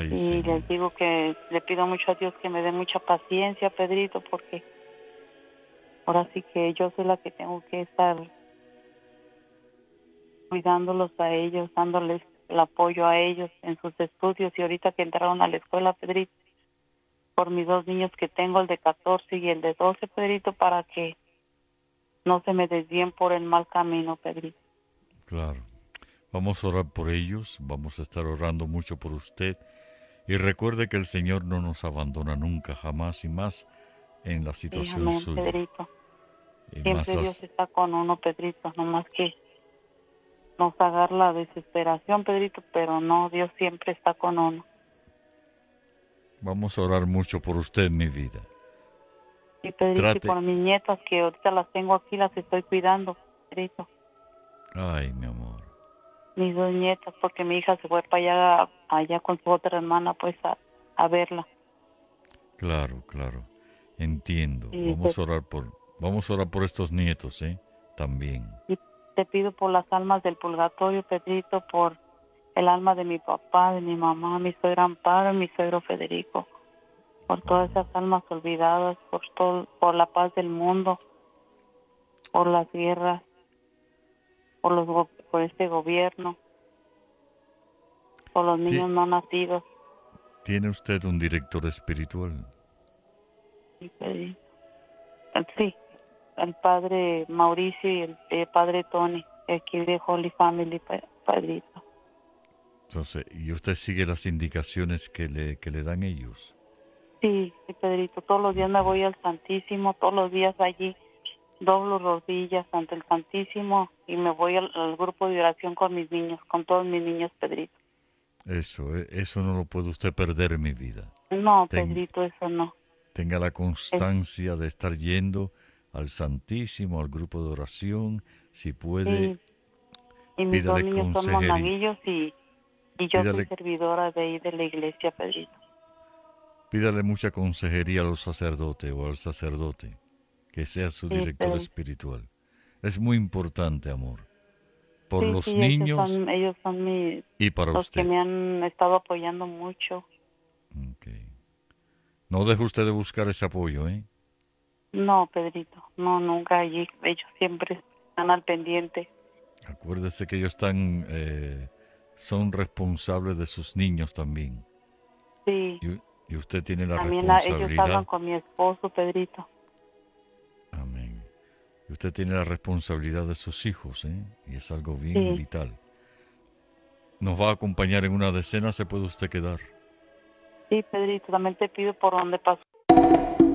Ay, Y Señor. les digo que le pido mucho a Dios que me dé mucha paciencia, Pedrito, porque ahora sí que yo soy la que tengo que estar cuidándolos a ellos, dándoles el apoyo a ellos en sus estudios. Y ahorita que entraron a la escuela, Pedrito, por mis dos niños que tengo, el de 14 y el de 12, Pedrito, para que no se me desvíen por el mal camino, Pedrito. Claro. Vamos a orar por ellos, vamos a estar orando mucho por usted. Y recuerde que el Señor no nos abandona nunca, jamás y más en la Sí, situación amén, suya. Pedrito. Y más Siempre Dios las... está con uno, Pedrito, nomás que nos agarra la desesperación, Pedrito, pero no, Dios siempre está con uno. Vamos a orar mucho por usted, mi vida. Y Pedrito, y Trate... por mis nietas, que ahorita las tengo aquí, las estoy cuidando, Pedrito. Ay, mi amor. Mis dos nietas, porque mi hija se fue para allá con su otra hermana, pues a verla. Claro, claro. Entiendo. Y te, Vamos a orar por estos nietos, ¿eh? También. y te pido por las almas del purgatorio, Pedrito, por el alma de mi papá, de mi mamá, mi suegra Amparo, mi suegro Federico, por todas esas almas olvidadas, por todo, por la paz del mundo, por las guerras, por este gobierno, por los Ti- niños no nacidos. ¿Tiene usted un director espiritual? Y pedí- Sí, el padre Mauricio y el padre Tony, aquí de Holy Family, Padrito. Entonces, ¿y usted sigue las indicaciones que le dan ellos? Sí, sí, Pedrito, todos los días me Ok. voy al Santísimo, todos los días allí doblo rodillas ante el Santísimo y me voy al grupo de oración con mis niños, con todos mis niños, Pedrito. Eso no lo puede usted perder en mi vida. No, Ten- Pedrito, eso no. Tenga la Es, constancia de estar yendo al Santísimo, al grupo de oración. Si puede, sí, y mis dos pídale niños son consejería. monaguillos y yo soy Pídale, servidora de ahí de la iglesia, Pedrito. pídale mucha consejería a los sacerdotes o al sacerdote, que sea su Sí, director Pedrito. espiritual. Es muy importante, amor, por Sí, los sí, niños ellos son y para los que usted. me han estado apoyando mucho. Ok. No deje usted de buscar ese apoyo, ¿eh? No, Pedrito, no, nunca allí. Ellos siempre están al pendiente. Acuérdese que ellos son responsables de sus niños también. Sí, Y, y usted tiene la también ellos hablan responsabilidad. con mi esposo, Pedrito. Amén. Y usted tiene la responsabilidad de sus hijos, ¿eh? Y es algo bien Sí, vital. Nos va a acompañar en una decena, se puede usted quedar. sí, Pedrito, también te pido por donde pasó